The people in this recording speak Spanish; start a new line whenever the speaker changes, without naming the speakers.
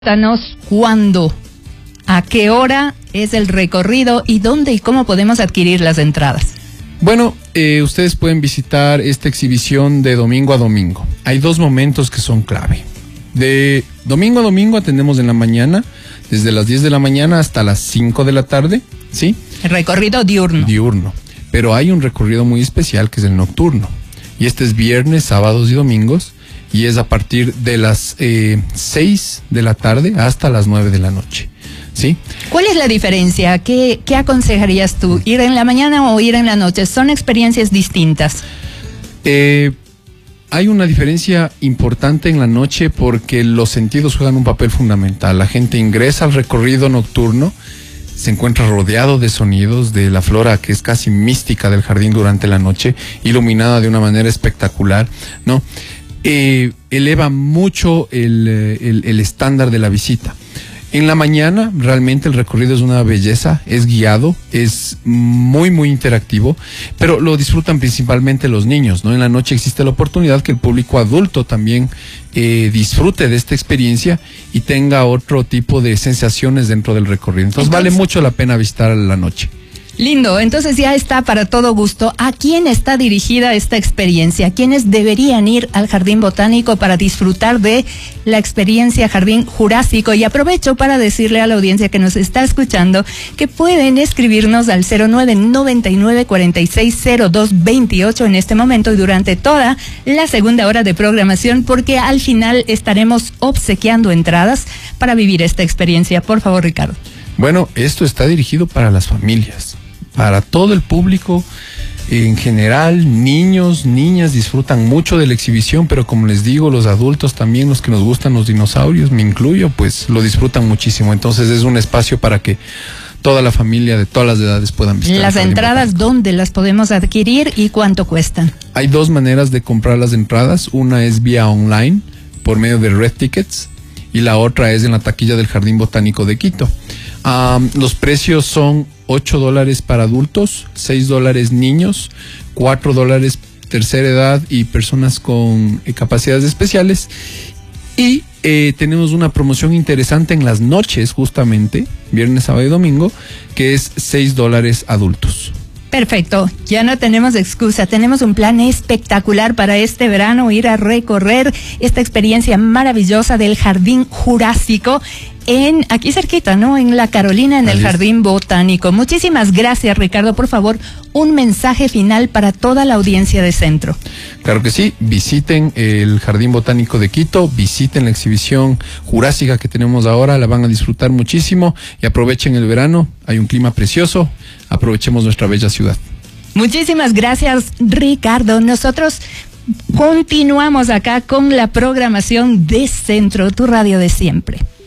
Cuéntanos cuándo, a qué hora es el recorrido y dónde y cómo podemos adquirir las entradas.
Bueno, ustedes pueden visitar esta exhibición de domingo a domingo. Hay dos momentos que son clave. De domingo a domingo atendemos en la mañana, desde las 10 de la mañana hasta las 5 de la tarde, ¿sí?
El recorrido diurno.
Diurno. Pero hay un recorrido muy especial que es el nocturno. Y este es viernes, sábados y domingos. Y es a partir de las 6 de la tarde hasta las 9 de la noche, ¿sí?
¿Cuál es la diferencia? ¿Qué aconsejarías tú? ¿Ir en la mañana o ir en la noche? Son experiencias distintas.
Hay una diferencia importante en la noche porque los sentidos juegan un papel fundamental. La gente ingresa al recorrido nocturno, se encuentra rodeado de sonidos, de la flora que es casi mística del jardín durante la noche, iluminada de una manera espectacular, ¿no? Eleva mucho el estándar de la visita. En la mañana realmente el recorrido es una belleza, es guiado, es muy interactivo, pero lo disfrutan principalmente los niños, ¿no? En la noche existe la oportunidad que el público adulto también disfrute de esta experiencia y tenga otro tipo de sensaciones dentro del recorrido. Entonces vale mucho la pena visitar la noche.
Lindo, entonces ya está para todo gusto. ¿A quién está dirigida esta experiencia? ¿Quiénes deberían ir al Jardín Botánico para disfrutar de la experiencia Jardín Jurásico? Y aprovecho para decirle a la audiencia que nos está escuchando que pueden escribirnos al 0999-460228 en este momento y durante toda la segunda hora de programación, porque al final estaremos obsequiando entradas para vivir esta experiencia. Por favor, Ricardo.
Bueno, esto está dirigido para las familias, para todo el público en general. Niños, niñas disfrutan mucho de la exhibición, pero como les digo, los adultos también, los que nos gustan los dinosaurios, me incluyo, pues lo disfrutan muchísimo. Entonces es un espacio para que toda la familia de todas las edades puedan visitar.
¿Las entradas dónde las podemos adquirir y cuánto cuestan? Hay
dos maneras de comprar las entradas. Una es vía online, por medio de Red Tickets, y la otra es en la taquilla del Jardín Botánico de Quito. Los precios son $8 para adultos, $6 niños, $4 tercera edad y personas con capacidades especiales. Y tenemos una promoción interesante en las noches, justamente, viernes, sábado y domingo, que es $6 adultos.
Perfecto, ya no tenemos excusa, tenemos un plan espectacular para este verano, ir a recorrer esta experiencia maravillosa del Jardín Jurásico aquí cerquita, ¿no? En La Carolina, en el Jardín Botánico. Muchísimas gracias, Ricardo. Por favor, un mensaje final para toda la audiencia de Centro.
Claro que sí, visiten el Jardín Botánico de Quito, visiten la exhibición jurásica que tenemos ahora, la van a disfrutar muchísimo y aprovechen el verano, hay un clima precioso, aprovechemos nuestra bella ciudad.
Muchísimas gracias, Ricardo. Nosotros continuamos acá con la programación de Centro, tu radio de siempre.